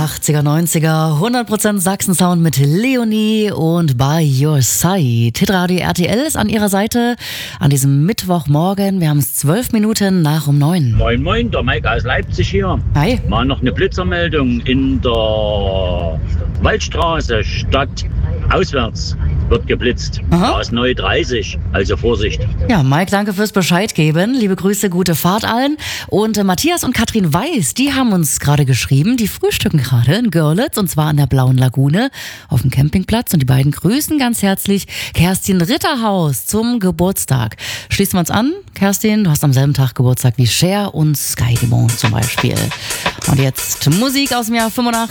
80er, 90er, 100% Sachsen-Sound mit Leonie und By Your Side. Hitradio RTL ist an ihrer Seite an diesem Mittwochmorgen. Wir haben es 12 Minuten nach um 9. Moin, moin, der Mike aus Leipzig hier. Hi. Mal noch eine Blitzermeldung in der Waldstraße Stadt auswärts wird geblitzt. Aha. Da ist neu 30, also Vorsicht. Ja, Mike, danke fürs Bescheid geben. Liebe Grüße, gute Fahrt allen. Und Matthias und Katrin Weiß, die haben uns gerade geschrieben, die frühstücken gerade in Görlitz und zwar an der Blauen Lagune auf dem Campingplatz. Und die beiden grüßen ganz herzlich Kerstin Ritterhaus zum Geburtstag. Schließen wir uns an. Kerstin, du hast am selben Tag Geburtstag wie Cher und Sky Dumont zum Beispiel. Und jetzt Musik aus dem Jahr 85.